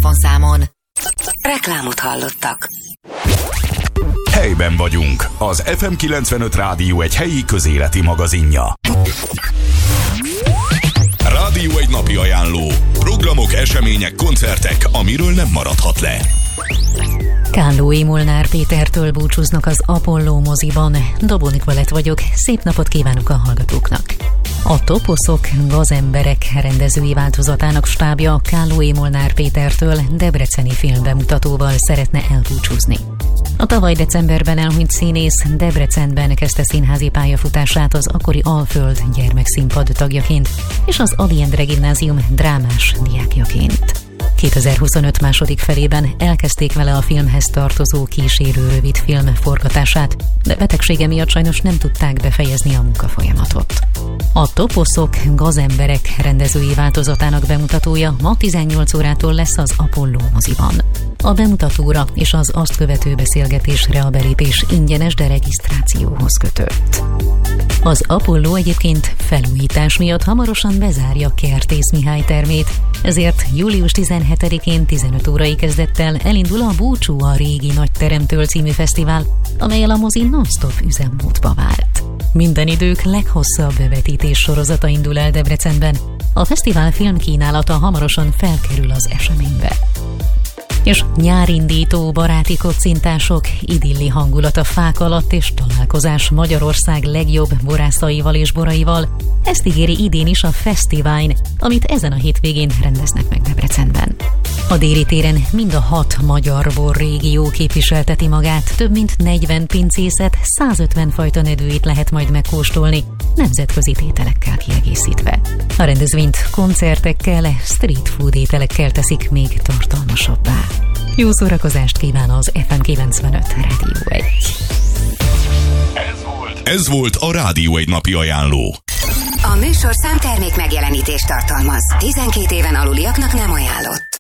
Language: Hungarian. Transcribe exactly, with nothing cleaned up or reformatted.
telefonszámon. Reklámot hallottak. Helyben vagyunk. Az ef em kilencvenöt Rádió egy helyi közéleti magazinja. Rádió egy napi ajánló. Programok, események, koncertek, amiről nem maradhat le. Kállói Molnár Pétertől búcsúznak az Apollo moziban. Dobó Nikolett vagyok, szép napot kívánok a hallgatóknak. A Toposzok gazemberek rendezői változatának stábja Kállói Molnár Pétertől debreceni filmbemutatóval szeretne elbúcsúzni. A tavaly decemberben elhunyt színész Debrecenben kezdte színházi pályafutását az akkori Alföld gyermekszínpad tagjaként és az Ady Endre Gimnázium drámás diákjaként. kétezer-huszonöt második felében elkezdték vele a filmhez tartozó kísérő rövidfilm forgatását, de betegsége miatt sajnos nem tudták befejezni a munkafolyamatot. A Toposzok gazemberek rendezői változatának bemutatója ma tizennyolc órától lesz az Apollo moziban. A bemutatóra és az azt követő beszélgetésre a belépés ingyenes, de regisztrációhoz kötött. Az Apollo egyébként felújítás miatt hamarosan bezárja Kertész Mihály termét, ezért július tizenhetedikén tizenöt órai kezdettel elindul a Búcsú a régi nagy teremtől című fesztivál, amellyel a mozi non-stop üzemmódba vált. Minden idők leghosszabb vetítés sorozata indul el Debrecenben. A fesztivál filmkínálata hamarosan felkerül az eseménybe. És nyárindító baráti kocintások, idilli hangulat a fák alatt és találkozás Magyarország legjobb borászaival és boraival. Ezt ígéri idén is a Fesztiváln, amit ezen a hétvégén rendeznek meg Debrecenben. A déli téren mind a hat magyar borrégió képviselteti magát, több mint negyven pincészet, százötven fajta nedűit lehet majd megkóstolni, nemzetközi tételekkel kiegészítve. A rendezvényt koncertekkel, street food ételekkel teszik még tartalmasabbá. Jó szórakozást kíván az ef em kilencvenöt Rádió egy. Ez volt, Ez volt a Rádió egy napi ajánló. A műsorszám termék megjelenítést tartalmaz. tizenkét éven aluliaknak nem ajánlott.